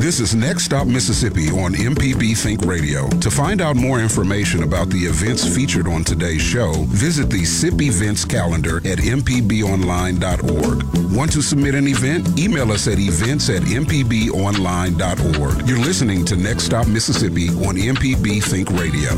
This is Next Stop Mississippi on MPB Think Radio. To find out more information about the events featured on today's show, visit the SIP events calendar at mpbonline.org. Want to submit an event? Email us at events@mpbonline.org. You're listening to Next Stop Mississippi on MPB Think Radio.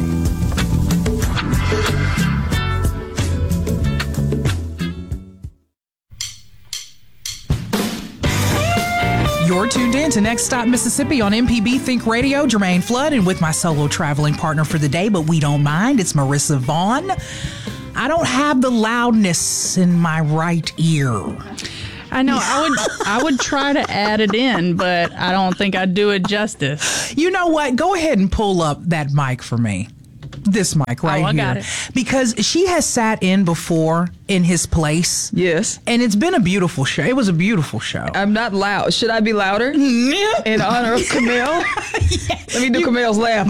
You're tuned in to Next Stop Mississippi on MPB Think Radio. Jermaine Flood, and with my solo traveling partner for the day, but we don't mind, it's Marissa Vaughn. I don't have the loudness in my right ear. I know. I would try to add it in, but I don't think I'd do it justice. You know what? Go ahead and pull up that mic for me. This mic right here. I got it. Because she has sat in before in his place. Yes. And it's been a beautiful show. It was a beautiful show. I'm not loud. Should I be louder? In honor of Camille? Let me do Camille's laugh.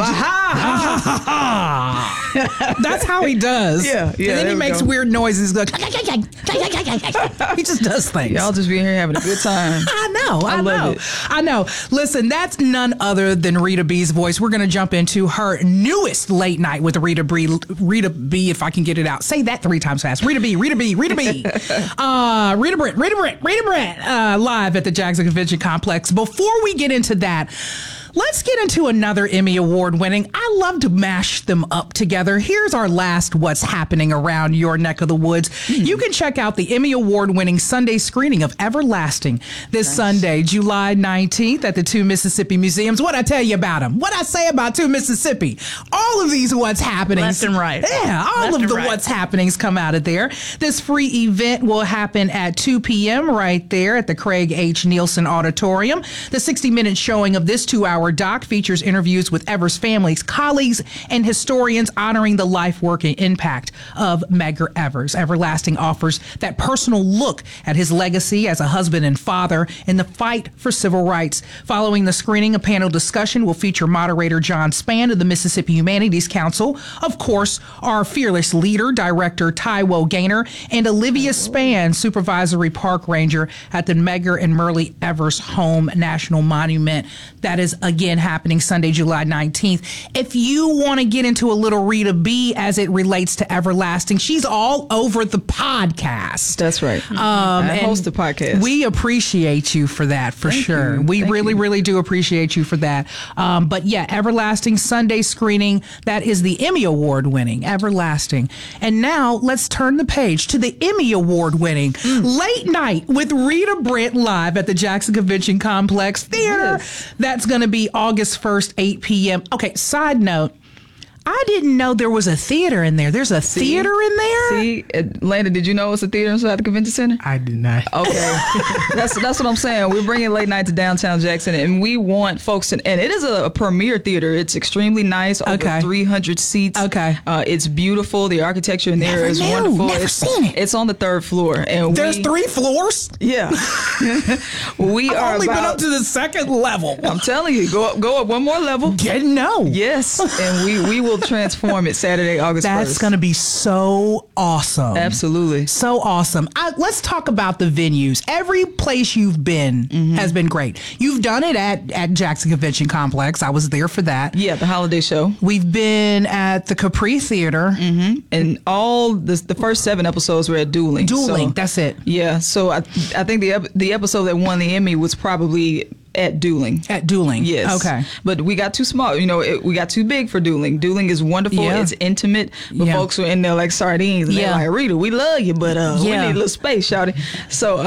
That's how he does. Yeah. And then he makes weird noises. He just does things. Y'all just be here having a good time. I know. I love it. I know. Listen, that's none other than Rita B's voice. We're going to jump into her newest late night with Rita B, if I can get it out. Say that 3 times fast. Rita B. Rita Brent, live at the Jackson Convention Complex. Before we get into that, let's get into another Emmy Award winning. I love to mash them up together. Here's our last What's Happening Around Your Neck of the Woods. You can check out the Emmy Award winning Sunday screening of Everlasting this Sunday, July 19th at the 2 Mississippi Museums. What'd I tell you about them? What'd I say about 2 Mississippi? All of these What's Happenings. Left and right. Yeah, all of the What's Happenings come out of there. This free event will happen at 2 p.m. right there at the Craig H. Nielsen Auditorium. The 60-minute showing of this 2-hour doc features interviews with Evers' families, colleagues, and historians honoring the life, work, and impact of Medgar Evers. Everlasting offers that personal look at his legacy as a husband and father in the fight for civil rights. Following the screening, a panel discussion will feature moderator John Spann of the Mississippi Humanities Council, of course, our fearless leader, director Taiwo Gaynor, and Olivia Spann, supervisory park ranger at the Medgar and Merle Evers Home National Monument. That is, again, happening Sunday, July 19th. If you want to get into a little Rita B as it relates to Everlasting, she's all over the podcast. That's right. I host the podcast. We appreciate you for that, for sure. We really do appreciate you for that. But yeah, Everlasting Sunday screening, that is the Emmy Award winning Everlasting. And now let's turn the page to the Emmy Award winning Late Night with Rita Brent live at the Jackson Convention Complex Theater. Yes. That's going to be August 1st, 8 p.m. Okay, side note. I didn't know there was a theater in there. There's a theater in there? See, Landon, did you know it's a theater inside the convention center? I did not. Okay. That's what I'm saying. We're bringing Late Night to downtown Jackson, and we want folks to, and it is a premier theater. It's extremely nice, over 300 seats. Okay. It's beautiful. The architecture in there is wonderful. Never seen it. It's on the 3rd floor. And there's 3 floors? Yeah. I've only been up to the 2nd level. I'm telling you, go up one more level. Yes. And we will transform it Saturday, August 1st. That's going to be so awesome. Absolutely. So awesome. Let's talk about the venues. Every place you've been has been great. You've done it at Jackson Convention Complex. I was there for that. Yeah, the holiday show. We've been at the Capri Theater. And all the first 7 episodes were at Dueling. That's it. Yeah, so I think the episode that won the Emmy was probably at Dueling. Yes. Okay. But we got too small. We got too big for Dueling. Dueling is wonderful. Yeah. It's intimate. But folks are in there like sardines. And they're like, Rita, we love you, but we need a little space, shawty. So,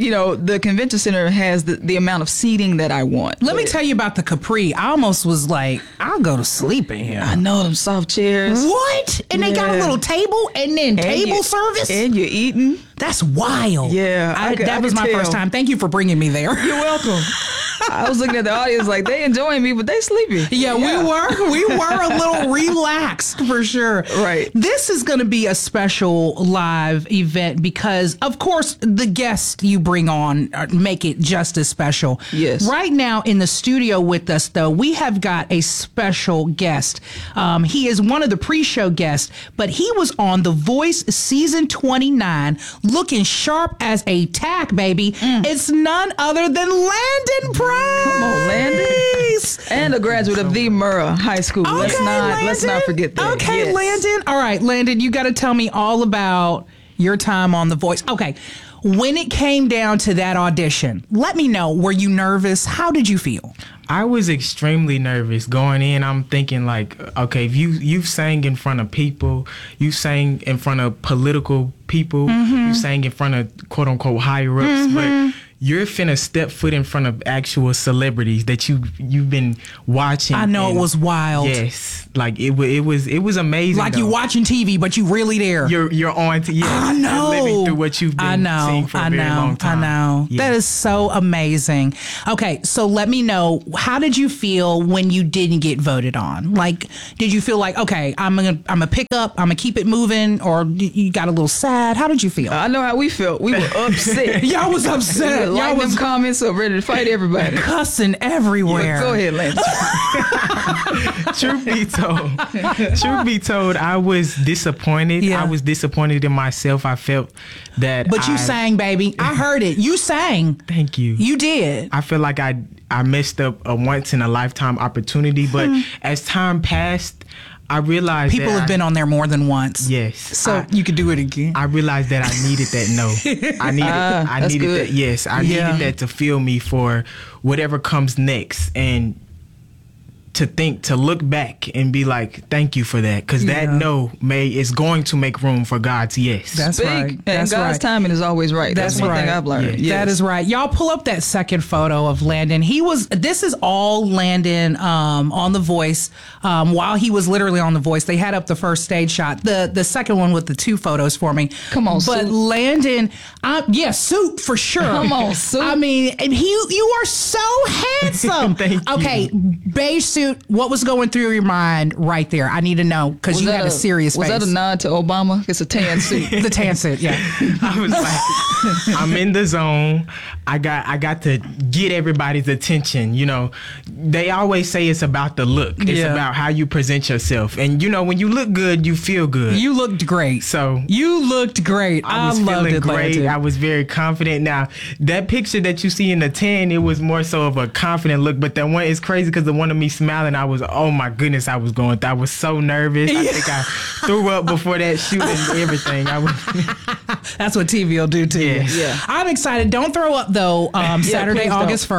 the convention center has the amount of seating that I want. Let me tell you about the Capri. I almost was like, I'll go to sleep in here. I know, them soft chairs. What? And they got a little table and then table service? And you're eating. That's wild. Yeah. That was my first time. Thank you for bringing me there. You're welcome. I was looking at the audience like they enjoying me, but they sleepy. Yeah, we were a little relaxed for sure. Right. This is going to be a special live event because, of course, the guests you bring on make it just as special. Yes. Right now in the studio with us, though, we have got a special guest. He is one of the pre-show guests, but he was on The Voice season 29, looking sharp as a tack, baby. It's none other than Landon Prince. right. Come on, Landon. And a graduate of the Murrah High School. Okay, Let's not forget that. Okay, yes. Landon. All right, Landon, you got to tell me all about your time on The Voice. Okay, when it came down to that audition, let me know. Were you nervous? How did you feel? I was extremely nervous going in. I'm thinking like, okay, if you've sang in front of people, you sang in front of political people, you sang in front of quote unquote higher ups, but you're finna step foot in front of actual celebrities that you've been watching. I know, it was wild. Yes, like it was amazing. Like though. you watching TV, but you really there. You're on to I know. living through what you've been seeing for a very long time. I know. Yeah. That is so amazing. Okay, so let me know, how did you feel when you didn't get voted on? Like, did you feel like, okay, I'm gonna pick up, I'm gonna keep it moving, or you got a little sad? How did you feel? I know how we felt. We were upset. Y'all was upset. Y'all was comments up, ready to fight everybody. Cussing everywhere. Yeah, go ahead, Landon. Truth be told, I was disappointed. Yeah. I was disappointed in myself. I felt that. But you sang, baby. I heard it. You sang. Thank you. You did. I feel like I messed up a once in a lifetime opportunity, but as time passed, I realized people have been on there more than once. Yes. So you could do it again. I realized that I needed that no. I needed good. that. Yes, I needed that to feel me for whatever comes next, and to look back and be like, thank you for that, because that no is going to make room for God's yes. That's right. And That's God's right. timing is always right. That's one thing I've learned. Yeah. Yes. That is right. Y'all pull up that second photo of Landon. This is all Landon on The Voice. While he was literally on The Voice, they had up the first stage shot. The second one with the two photos for me. Come on, but Suit. Landon, Suit for sure. Come on, Suit. I mean, and you are so handsome. Thank you. Okay, beige suit. What was going through your mind right there? I need to know, because you had a serious face. Was that a nod to Obama? It's a tan suit. The tan suit, yeah. I was like, I'm in the zone. I got to get everybody's attention. You know, they always say it's about the look. It's about how you present yourself. And you know, when you look good, you feel good. You looked great. So you looked great. I was loved feeling it, great. Landon. I was very confident. Now, that picture that you see in the tan, it was more so of a confident look. But that one is crazy, because the one of me smiling, I was, oh my goodness, I was so nervous. I think I threw up before that shoot and everything. That's what TV will do to you. Yeah. I'm excited. Don't throw up though. Saturday, please don't. August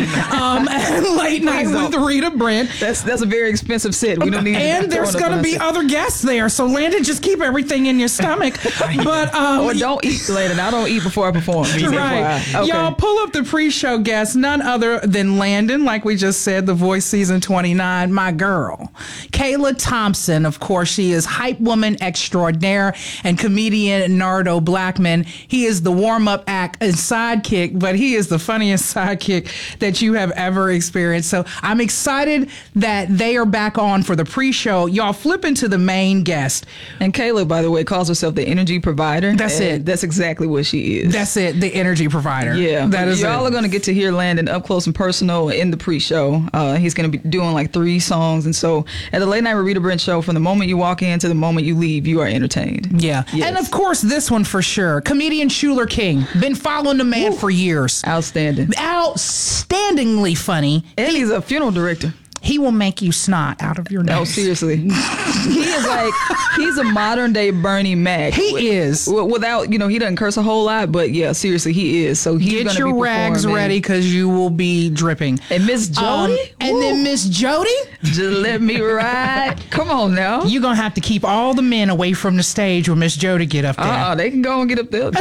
1st. Late night with Rita Brent. That's a very expensive set. We don't need. And there's going to be other guests there. So Landon, just keep everything in your stomach. But or don't eat, Landon. I don't eat before I perform. Right. Okay. Y'all pull up the pre-show guest, none other than Landon, like we just said, The Voice season 29, my girl. Kayla Thompson, of course, she is hype woman extraordinaire and comedian Nardo Blackman. He is the warm-up act and sidekick, but he is the funniest sidekick that you have ever experienced. So I'm excited that they are back on for the pre-show. Y'all flip into the main guest. And Kayla, by the way, calls herself the energy provider. That's it. That's exactly what she is. That's it, the energy provider. Yeah. That is Y'all it. are going to get to hear Landon up close and personal in the pre-show. He's going to be doing like 3 songs. And so at the Late Night with Rita Brent show, from the moment you walk in to the moment you leave, you are entertained. Yeah. Yes. And of course, this one for sure. Comedian Schuler King. Been following the man for years. Outstanding. Outstandingly funny. And he's a funeral director. He will make you snot out of your nose. No, seriously. He's a modern day Bernie Mac. He is. Without, he doesn't curse a whole lot, but yeah, seriously, he is. So he's Get your rags ready, because you will be dripping. And Miss Jody? And then Miss Jody? Just let me ride. Come on now. You're going to have to keep all the men away from the stage when Miss Jody get up there. They can go and get up there.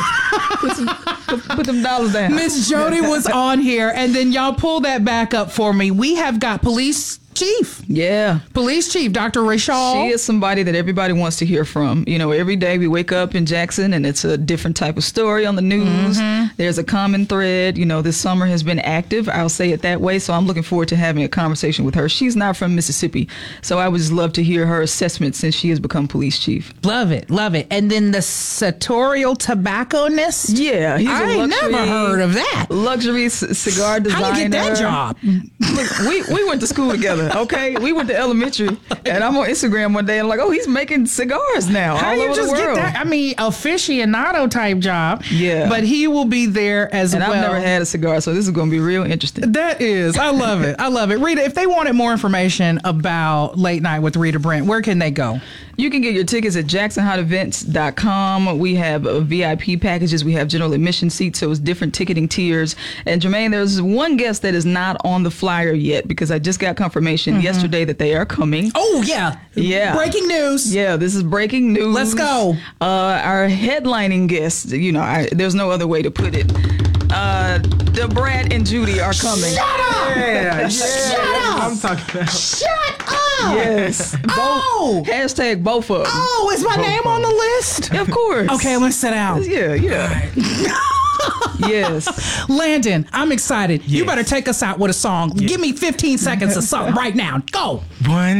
Put them dollars down. Miss Jody was on here, and then y'all pull that back up for me. We have got Police Chief. Yeah. Police Chief, Dr. Rachel. She is somebody that everybody wants to hear from. Every day we wake up in Jackson and it's a different type of story on the news. Mm-hmm. There's a common thread. This summer has been active. I'll say it that way. So I'm looking forward to having a conversation with her. She's not from Mississippi. So I would just love to hear her assessment since she has become police chief. Love it. Love it. And then the sartorial tobacconist. Yeah. He's I ain't never heard of that. Luxury cigar designer. How you get that job? Look, we went to school together. brother. Okay, we went to elementary, and I'm on Instagram one day, and I'm like, oh, he's making cigars now How all you over just the get world. that? I mean, aficionado type job. Yeah. But he will be there as And well. I've never had a cigar, so this is going to be real interesting. That is. I love it. I love it. Rita, if they wanted more information about Late Night with Rita Brent, where can they go? You can get your tickets at jacksonhotevents.com. We have VIP packages. We have general admission seats, so it's different ticketing tiers. And Jermaine, there's one guest that is not on the flyer yet because I just got confirmation yesterday that they are coming. Oh, yeah. Yeah. Breaking news. Yeah, this is breaking news. Let's go. Our headlining guest, there's no other way to put it. DeBrat and Judy are coming. Shut up! Yeah. Shut up! I'm talking about. Shut up! Yes. Oh! Hashtag both of them. Oh, is my name on the list? Of course. Okay, let's sit down. Yeah. Yes. Landon, I'm excited. You Yes. better take us out with a song. Give me 15 seconds of something right now. Go. 1,